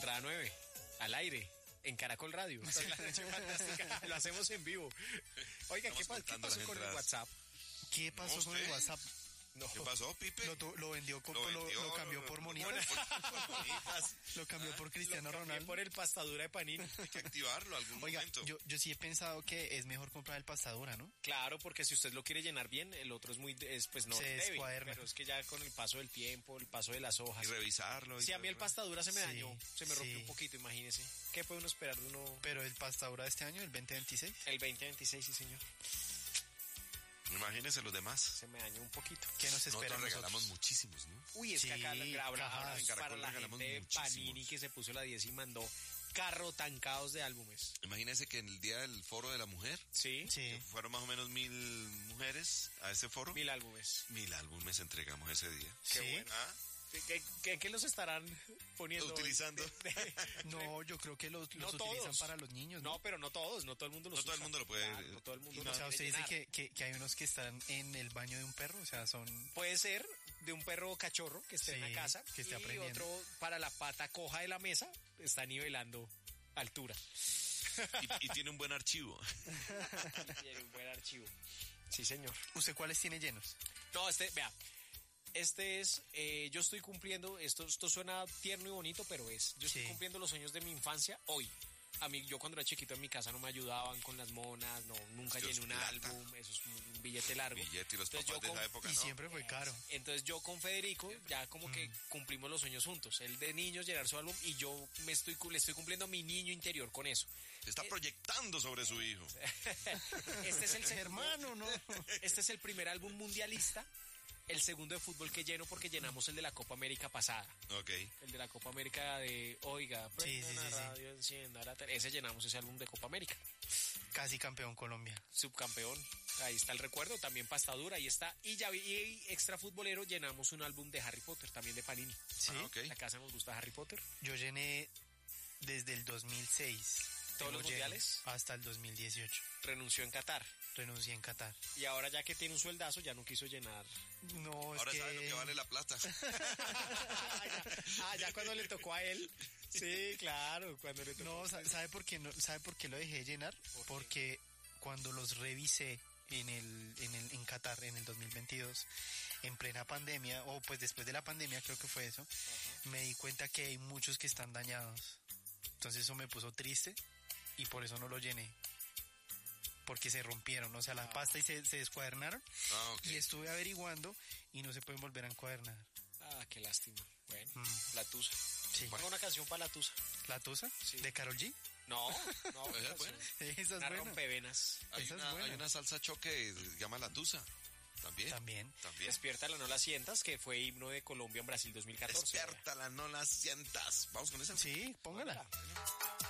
entrada 9, al aire, en Caracol Radio. Esta es la noche fantástica, lo hacemos en vivo. Oiga, ¿qué pasó con el WhatsApp? ¿Qué pasó con el WhatsApp? No. ¿Qué pasó, Pipe? Lo vendió, lo cambió por monitas. Lo cambió por Cristiano Ronaldo. Por el pastadura de Panini. Hay que activarlo algún momento. Yo sí he pensado que es mejor comprar el pastadura, ¿no? Claro, porque si usted lo quiere llenar bien, el otro pues no se débil, descuaderna. pero es que ya con el paso del tiempo, el paso de las hojas. Y revisarlo. Sí, a mí el pastadura se me dañó, se me rompió sí. un poquito, imagínese. ¿Qué puede uno esperar de uno? Pero el pastadura de este año, el 2026. El 2026, sí, señor. Imagínense los demás. Se me dañó un poquito. ¿Qué nos espera? Nosotros regalamos muchísimos, ¿no? Uy, es que acá Sí, habrá cajas. para la regalamos gente de muchísimos. Panini que se puso la 10 y mandó carro tancados de álbumes. Imagínense que en el día del foro de la mujer, Sí. Sí. fueron más o menos 1000 mujeres a ese foro. 1000 álbumes. 1000 álbumes entregamos ese día. Qué Sí. bueno. ¿Ah? ¿Qué los estarán poniendo? Utilizando. No, yo creo que los No utilizan todos. para los niños, No, ¿no? pero no todos, no todo el mundo los No todo el usa. mundo lo puede. Claro, no todo el mundo O lo sea, quiere usted dice llenar. que hay unos que están en el baño de un perro, o sea, son... Puede ser de un perro cachorro que esté en la Sí, casa que esté y aprendiendo. otro para la pata coja de la mesa está nivelando altura. Y tiene un buen archivo. Tiene un buen archivo. Sí, señor. ¿Usted cuáles tiene llenos? No, vea, yo estoy cumpliendo, esto suena tierno y bonito, pero yo estoy Sí. cumpliendo los sueños de mi infancia hoy. A mí, yo cuando era chiquito en mi casa no me ayudaban con las monas, nunca Dios, llené un plata. álbum, eso es un billete largo. Billete y los Entonces, papás de esa época, Y ¿no? siempre fue caro. Entonces yo con Federico ya como que cumplimos los sueños juntos. Él de niños llenar su álbum y yo le estoy cumpliendo a mi niño interior con eso. Se está proyectando sobre su hijo. Este es el segundo, Hermano, ¿no? Este es el primer álbum mundialista. El segundo de fútbol que lleno porque llenamos el de la Copa América pasada. Ok. El de la Copa América de, oiga, prenda sí, la sí. radio, encienda la tele. Ese llenamos ese álbum de Copa América. Casi campeón Colombia. Subcampeón. Ahí está el recuerdo, también pastadura, ahí está. Y extra futbolero llenamos un álbum de Harry Potter, también de Panini. Sí. Ah, ok. La casa nos gusta Harry Potter. Yo llené desde el 2006. ¿Todos los Tengo lleno mundiales? hasta el 2018. Renunció en Qatar. Renuncié en Qatar. Y ahora ya que tiene un sueldazo ya no quiso llenar. No, Ahora es sabe lo que vale la plata. ya cuando le tocó a él. Sí, claro, cuando le tocó. No, ¿sabe por qué no? ¿Sabe por qué lo dejé llenar? ¿Por qué? Porque cuando los revisé en Qatar en el 2022, en plena pandemia, o pues después de la pandemia creo que fue eso, me di cuenta que hay muchos que están dañados. Entonces eso me puso triste y por eso no lo llené. Porque se rompieron, o sea, la pasta y se descuadernaron. Ah, ok. Y estuve averiguando y no se pueden volver a encuadernar. Ah, qué lástima. Bueno, Mm. La Tusa. Sí. Ponga una canción para La Tusa. ¿La Tusa? Sí. ¿De Karol G? No, Esa una es canción. buena. Esa es Una buena. rompevenas. Hay Esa es una, buena. hay una salsa choque que se llama La Tusa. También. También. Despiértala, no la sientas, que fue himno de Colombia en Brasil 2014. Despiértala, no la sientas. Vamos con esa. Sí, póngala. Póngala.